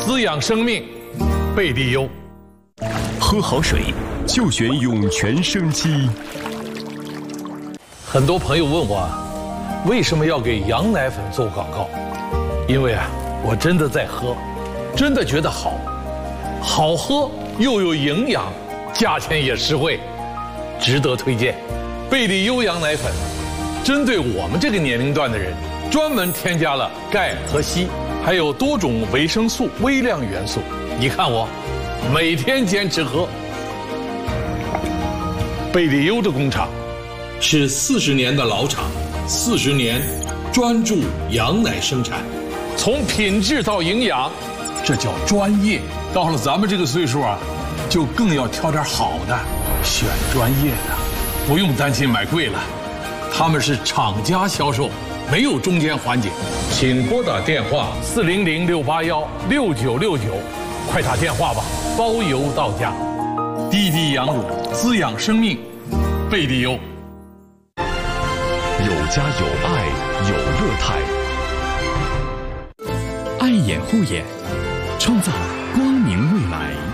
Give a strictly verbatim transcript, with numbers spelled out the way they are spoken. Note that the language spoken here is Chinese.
滋养生命，贝利优。 喝好水就选涌泉生机。 很多朋友问我，为什么要给羊奶粉做广告？因为啊，我真的在喝，真的觉得好，好喝又有营养，价钱也实惠，值得推荐。贝利优羊奶粉，针对我们这个年龄段的人，专门添加了钙和硒，还有多种维生素、微量元素。你看我，每天坚持喝。贝利优的工厂是四十年的老厂，四十年专注羊奶生产，从品质到营养，这叫专业。到了咱们这个岁数啊，就更要挑点好的，选专业的，不用担心买贵了。他们是厂家销售，没有中间环节。请拨打电话四零零六八幺六九六九，快打电话吧，包邮到家。滴滴羊乳滋养生命，贝利优。 有家有爱有乐泰， 爱眼护眼，创造光明未来。